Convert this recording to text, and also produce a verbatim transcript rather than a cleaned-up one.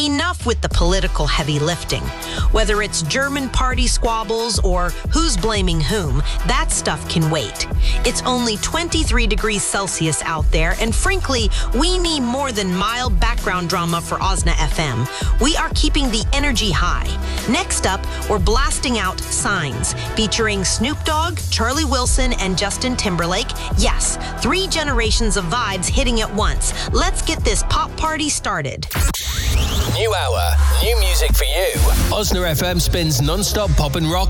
Enough with the political heavy lifting. Whether it's German party squabbles or who's blaming whom, that stuff can wait. It's only twenty-three degrees Celsius out there, and frankly, we need more than mild background drama for Osna F M. We are keeping the energy high. Next up, we're blasting out Signs, featuring Snoop Dogg, Charlie Wilson, and Justin Timberlake. Yes, three generations of vibes hitting at once. Let's get this pop party started. New hour, new music for you. Osna F M spins non-stop pop and rock